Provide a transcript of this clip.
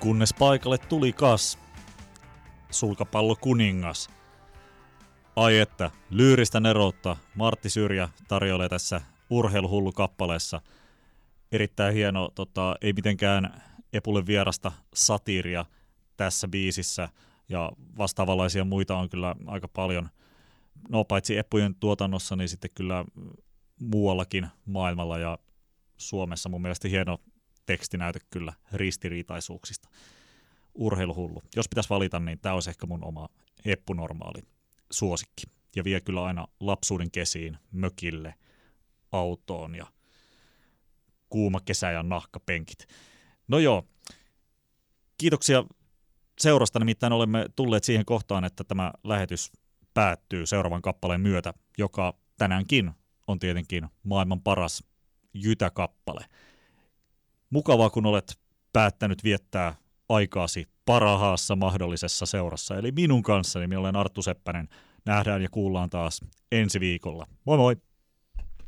kunnes paikalle tuli kas sulkapallo kuningas. Ai että, lyyristä neroutta Martti Syrjä tarjoilee tässä Urheiluhullu-kappaleessa. Erittäin hieno, ei mitenkään Epulle vierasta satiiria tässä biisissä, ja vastaavanlaisia muita on kyllä aika paljon. No paitsi Epujen tuotannossa, niin sitten kyllä muuallakin maailmalla ja Suomessa mun mielestä hieno tekstinäyte kyllä ristiriitaisuuksista. Urheiluhullu. Jos pitäisi valita, niin tämä olisi ehkä mun oma Eppu-normaali suosikki. Ja vie kyllä aina lapsuuden kesiin, mökille, autoon ja kuuma kesä ja nahkapenkit. No joo, kiitoksia seurasta, nimittäin olemme tulleet siihen kohtaan, että tämä lähetys päättyy seuraavan kappaleen myötä, joka tänäänkin on tietenkin maailman paras jytäkappale. Mukavaa, kun olet päättänyt viettää aikaasi parhaassa mahdollisessa seurassa, eli minun kanssani. Minä olen Arttu Seppänen. Nähdään ja kuullaan taas ensi viikolla. Moi moi!